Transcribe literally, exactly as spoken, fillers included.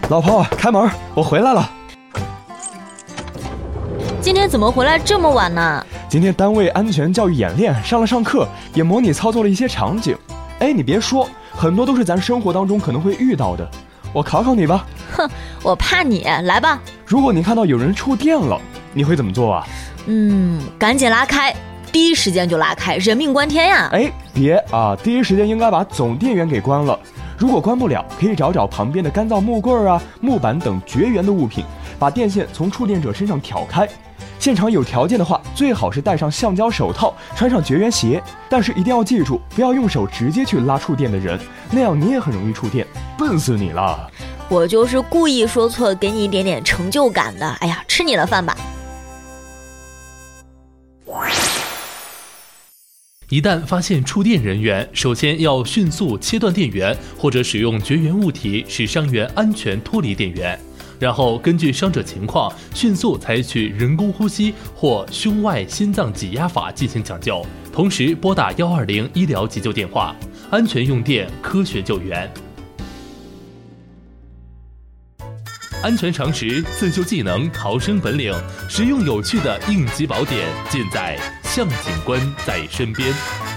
老婆，开门，我回来了。 今天怎么回来这么晚呢？ 今天单位安全教育演练上了上课，也模拟操作了一些场景。哎，你别说，很多都是咱生活当中可能会遇到的。我考考你吧。 哼，我怕你，来吧。 如果你看到有人触电了，你会怎么做啊？ 嗯，赶紧拉开，第一时间就拉开，人命关天呀！ 哎，别啊，第一时间应该把总电源给关了。如果关不了，可以找找旁边的干燥木棍啊、木板等绝缘的物品，把电线从触电者身上挑开。现场有条件的话，最好是戴上橡胶手套，穿上绝缘鞋。但是一定要记住，不要用手直接去拉触电的人，那样你也很容易触电，笨死你了。 我就是故意说错，给你一点点成就感的。哎呀，吃你的饭吧。 一旦发现触电人员，首先要迅速切断电源，或者使用绝缘物体使伤员安全脱离电源。然后根据伤者情况，迅速采取人工呼吸或胸外心脏挤压法进行抢救，同时拨打一二零医疗急救电话，安全用电，科学救援。安全常识、自救技能、逃生本领，实用有趣的应急宝典，尽在向警官在身边。